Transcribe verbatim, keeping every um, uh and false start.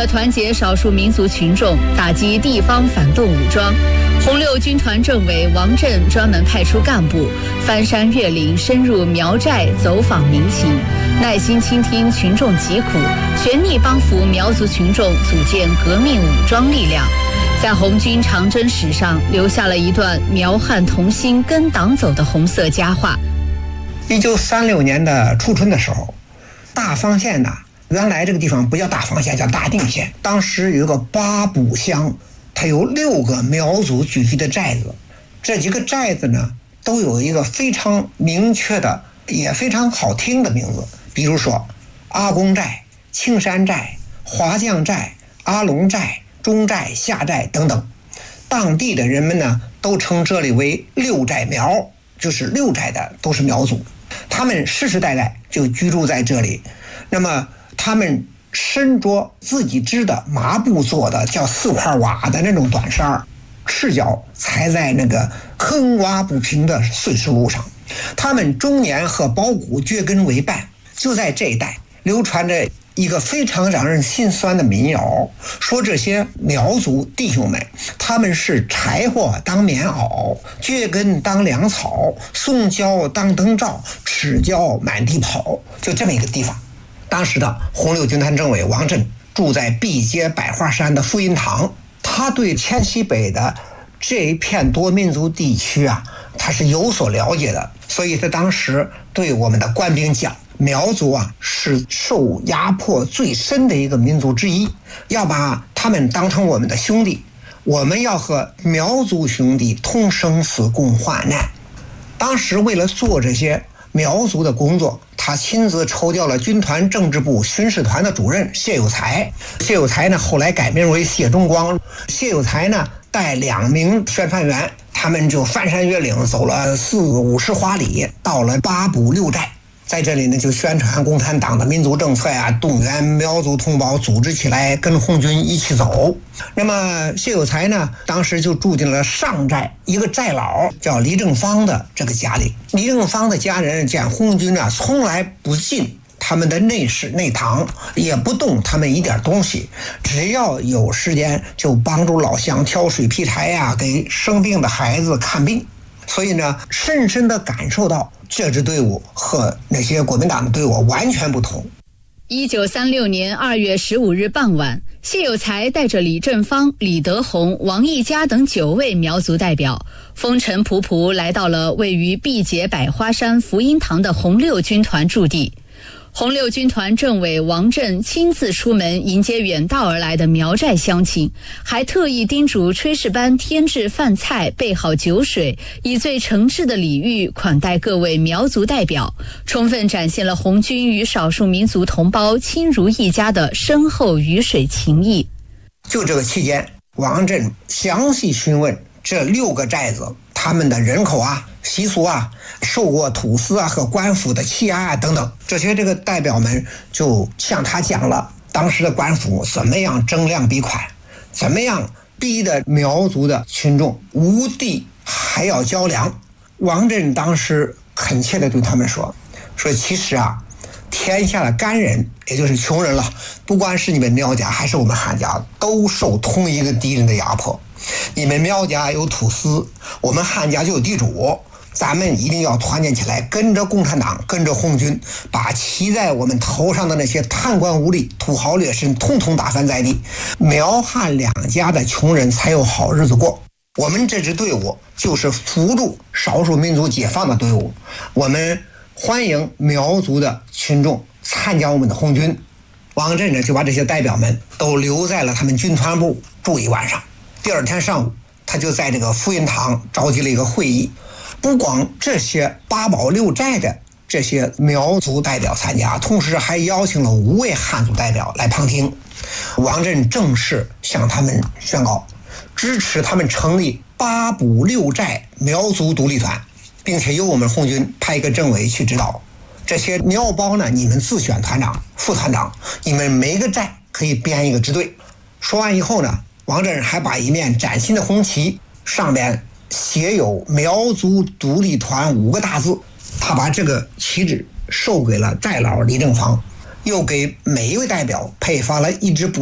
了团结少数民族群众，打击地方反动武装，红六军团政委王震专门派出干部翻山越岭，深入苗寨走访民情，耐心倾听群众疾苦，全力帮扶苗族群众组建革命武装力量，在红军长征史上留下了一段苗汉同心跟党走的红色佳话。 一九三六年的初春的时候，大方县呢，原来这个地方不叫大方县，叫大定县。当时有一个八堡乡，它有六个苗族聚居的寨子，这几个寨子呢，都有一个非常明确的也非常好听的名字，比如说阿公寨、青山寨、华将寨、阿龙寨、中寨、下寨等等。当地的人们呢，都称这里为六寨苗，就是六寨的都是苗族，他们世世代代就居住在这里。那么他们身着自己织的麻布做的叫四块瓦的那种短衫，赤脚踩在那个坑洼不平的碎石路上。他们终年和包谷蕨根为伴。就在这一带流传着一个非常让人心酸的民谣，说这些苗族弟兄们，他们是柴火当棉袄，蕨根当粮草，宋胶当灯罩，赤脚满地跑，就这么一个地方。当时的红六军团政委王震住在毕节百花山的福音堂，他对黔西北的这一片多民族地区啊，他是有所了解的，所以他当时对我们的官兵讲，苗族啊是受压迫最深的一个民族之一，要把他们当成我们的兄弟，我们要和苗族兄弟同生死共患难。当时为了做这些苗族的工作，他亲自抽调了军团政治部巡视团的主任谢有才。谢有才呢，后来改名为谢忠光。谢有才呢，带两名宣传员，他们就翻山越岭，走了四五十华里，到了八堡六寨。在这里呢，就宣传共产党的民族政策呀，动员苗族同胞组织起来跟红军一起走。那么谢有才呢，当时就住进了上寨一个寨老叫李正方的这个家里。李正方的家人见红军啊从来不进他们的内室内堂，也不动他们一点东西，只要有时间就帮助老乡挑水劈柴呀，给生病的孩子看病。所以呢，深深地感受到这支队伍和那些国民党的队伍完全不同。 一九三六年二月十五日傍晚，谢有才带着李正方、李德宏、王义家等九位苗族代表，风尘仆仆来到了位于毕节百花山福音堂的红六军团驻地。红六军团政委王震亲自出门迎接远道而来的苗寨乡亲，还特意叮嘱炊事班添置饭菜，备好酒水，以最诚挚的礼遇款待各位苗族代表，充分展现了红军与少数民族同胞亲如一家的深厚鱼水情谊。 就这个期间，王震详细询问这六个寨子他们的人口啊、习俗啊、受过土司啊和官府的欺压啊等等，这些这个代表们就向他讲了当时的官府怎么样征粮逼款，怎么样逼得苗族的群众无地还要交粮。王震当时恳切地对他们说说其实啊，天下的干人也就是穷人了，不管是你们苗家还是我们汉家，都受同一个敌人的压迫。你们苗家有土司，我们汉家就有地主，咱们一定要团结起来，跟着共产党，跟着红军，把骑在我们头上的那些贪官污吏、土豪劣绅统统打翻在地，苗汉两家的穷人才有好日子过。我们这支队伍就是辅助少数民族解放的队伍，我们欢迎苗族的群众参加我们的红军。王震呢，就把这些代表们都留在了他们军团部住一晚上。第二天上午，他就在这个福音堂召集了一个会议，不光这些八堡六寨的这些苗族代表参加，同时还邀请了五位汉族代表来旁听。王震正式向他们宣告，支持他们成立八堡六寨苗族独立团，并且由我们红军派一个政委去指导。这些苗胞呢，你们自选团长、副团长，你们每个寨可以编一个支队。说完以后呢，王震还把一面崭新的红旗，上面写有苗族独立团五个大字，他把这个旗帜授给了寨老李正方，又给每一位代表配发了一支